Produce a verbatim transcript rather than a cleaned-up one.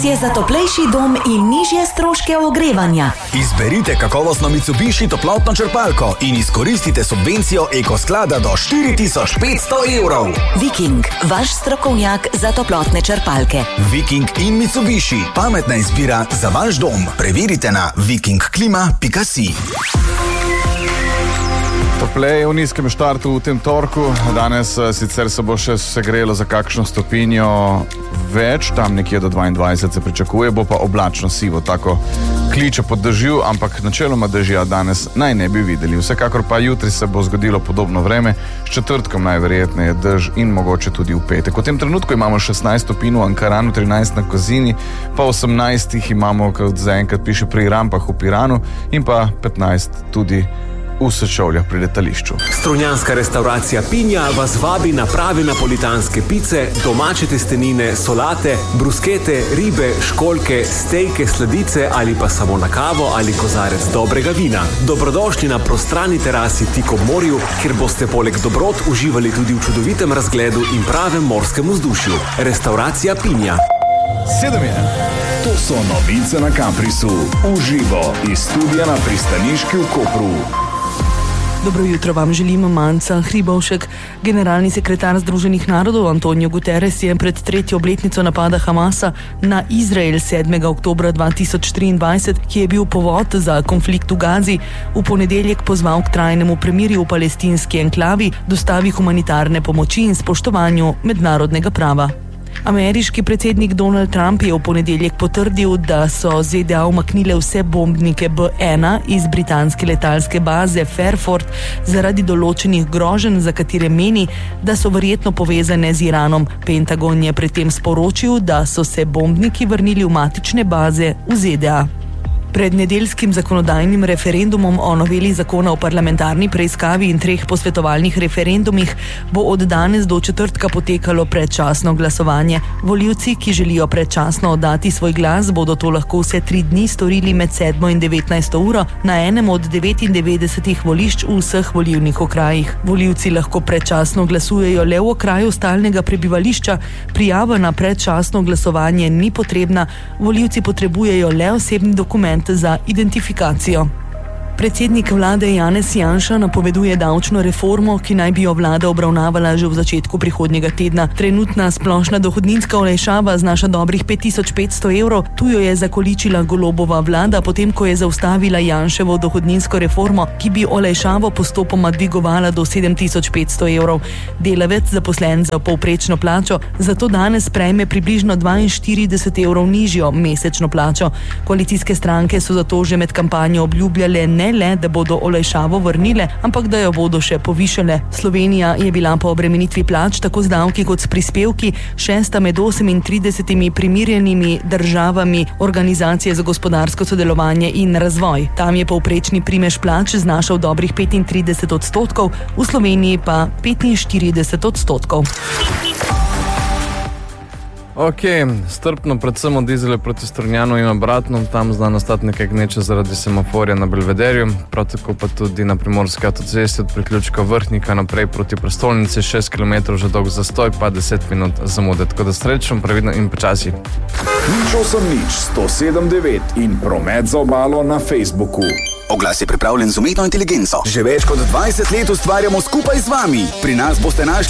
Je za toplejši dom in nižje stroške ogrevanja. Izberite kakovostno Mitsubishi toplotno črpalko in izkoristite subvencijo Ekosklada do štiri tisoč petsto evrov. Viking, vaš strokovnjak za toplotne črpalke. Viking in Mitsubishi, pametna izbira za vaš dom. Preverite na viking klima pika si. Topleje v nizkem štartu v tem torku. Danes sicer se bo še segrelo za kakšno stopinjo več, tam nekje do dvaindvajset se pričakuje, bo pa oblačno sivo, tako kliče pod dežju, ampak načeloma dežja danes naj ne bi videli. Vsekakor pa jutri se bo zgodilo podobno vreme, s četrtkom najverjetneje dež in mogoče tudi v petek. V tem trenutku imamo šestnajst stopinj v Ankaranu, trinajst na Kozini, pa osemnajst jih imamo, kot zaenkrat piše, pri rampah v Piranu in pa petnajst tudi v Sečovljah pri letališču. Strunjanska restauracija Pinja vas vabi na prave napolitanske pice, domače testenine, solate, bruskete, ribe, školjke, stejke, sladice ali pa samo na kavo ali kozarec dobrega vina. Dobrodošli na prostrani terasi tik ob morju, kjer boste poleg dobrot uživali tudi v čudovitem razgledu in pravem morskem vzdušju. Restauracija Pinja. Sedem je. To so novice na Kaprisu. Uživo iz studia na pristaniški v Kopru. Dobro jutro vam želim, Manca Hribovšek. Generalni sekretar Združenih narodov Antonio Guterres je pred tretjo obletnico napada Hamasa na Izrael sedmega oktobra dva tisoč triindvajset, ki je bil povod za konflikt v Gazi, v ponedeljek pozval k trajnemu premirju v palestinski enklavi, dostavi humanitarne pomoči in spoštovanju mednarodnega prava. Ameriški predsednik Donald Trump je v ponedeljek potrdil, da so Z D A umaknile vse bombnike B ena iz britanske letalske baze Fairford zaradi določenih groženj, za katere meni, da so verjetno povezane z Iranom. Pentagon je predtem sporočil, da so se bombniki vrnili v matične baze v Z D A. Pred nedeljskim zakonodajnim referendumom o noveli zakona o parlamentarni preiskavi in treh posvetovalnih referendumih bo od danes do četrtka potekalo predčasno glasovanje. Volivci, ki želijo predčasno oddati svoj glas, bodo to lahko vse tri dni storili med sedmo in devetnajsto uro na enem od devetindevetdesetih volišč v vseh volilnih okrajih. Volivci lahko predčasno glasujejo le v okraju stalnega prebivališča, prijava na predčasno glasovanje ni potrebna, volivci potrebujejo le osebni dokument za identifikacijo. Predsednik vlade Janez Janša napoveduje davčno reformo, ki naj bi jo vlada obravnavala že v začetku prihodnjega tedna. Trenutna splošna dohodninska olajšava znaša dobrih pet tisoč petsto evrov, tu jo je zakoličila Golobova vlada, potem ko je zaustavila Janševo dohodninsko reformo, ki bi olajšavo postopoma dvigovala do sedem tisoč petsto evrov. Delavec zaposlen za povprečno plačo zato danes prejme približno dvainštirideset evrov nižjo mesečno plačo. Koalicijske stranke so zato že med kampanjo obljubljale ne le, da bodo olajšavo vrnile, ampak da jo bodo še povišale. Slovenija je bila po obremenitvi plač tako z davki kot s prispevki šesta med osemintridesetimi primirjenimi državami Organizacije za gospodarsko sodelovanje in razvoj. Tam je povprečni primež plač znašal dobrih petintrideset odstotkov, v Sloveniji pa petinštirideset odstotkov. Ok, strpno predvsem od Izole proti Strunjanu in obratno, tam zna nastati nekaj gneče zaradi semaforja na Belvederju, prav tako pa tudi na primorski avtocesti od priključka Vrhnika naprej proti prestolnici, šest kilometrov že dolg zastoj, pa deset minut zamude, tako da srečno, previdno in počasi. Nič osem nič, sto sedem devet in promet za obalo na Facebooku. Oglas je pripravljen z umetno inteligenco. Že več kot dvajset let ustvarjamo skupaj z vami. Pri nas boste našli